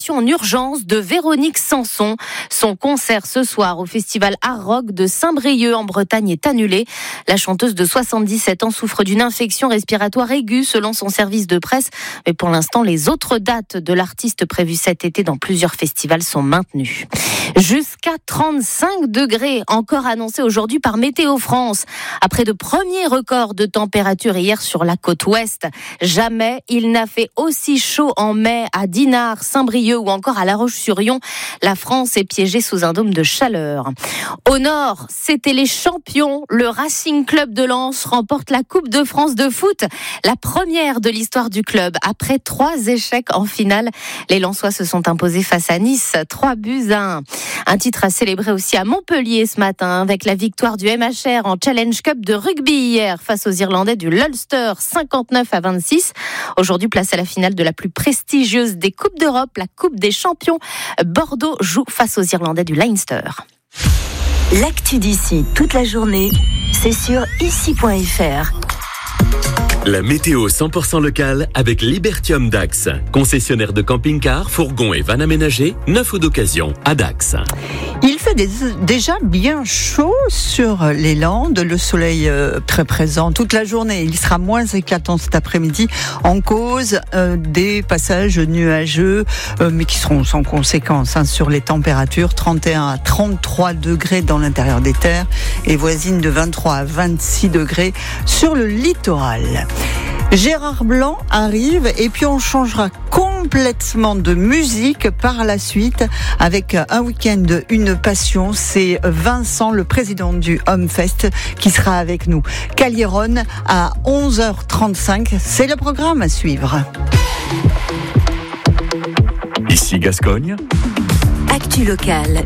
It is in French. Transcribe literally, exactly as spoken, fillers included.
opération en urgence de Véronique Sanson. Son concert ce soir au festival Art Rock de Saint-Brieuc en Bretagne est annulé. La chanteuse de soixante-dix-sept ans souffre d'une infection respiratoire aiguë selon son service de presse. Mais pour l'instant, les autres dates de l'artiste prévues cet été dans plusieurs festivals sont maintenues. Jusqu'à trente-cinq degrés, encore annoncé aujourd'hui par Météo France. Après de premiers records de température hier sur la côte ouest, jamais il n'a fait aussi chaud en mai à Dinard, Saint-Brieuc ou encore à La Roche-sur-Yon. La France est piégée sous un dôme de chaleur. Au nord, c'était les champions. Le Racing Club de Lens remporte la Coupe de France de foot, la première de l'histoire du club. Après trois échecs en finale, les Lensois se sont imposés face à Nice, trois buts à un. Un titre à célébrer aussi à Montpellier ce matin avec la victoire du M H R en Challenge Cup de rugby hier face aux Irlandais du l'Ulster, cinquante-neuf à vingt-six. Aujourd'hui, place à la finale de la plus prestigieuse des Coupes d'Europe, la Coupe des Champions. Bordeaux joue face aux Irlandais du Leinster. L'actu d'ici toute la journée, c'est sur ici point f r. La météo cent pour cent locale avec Libertium Dax. Concessionnaire de camping-cars, fourgons et vannes aménagés, neuf ou d'occasion à Dax. Il fait des, déjà bien chaud sur les Landes, le soleil euh, très présent toute la journée. Il sera moins éclatant cet après-midi en cause euh, des passages nuageux, euh, mais qui seront sans conséquence hein, sur les températures. trente et un à trente-trois degrés dans l'intérieur des terres et voisine de vingt-trois à vingt-six degrés sur le littoral. Gérard Blanc arrive et puis on changera complètement de musique par la suite avec un week-end, une passion. C'est Vincent, le président du Homefest, qui sera avec nous. Calieron à onze heures trente-cinq, c'est le programme à suivre. Ici Gascogne. Actu locale,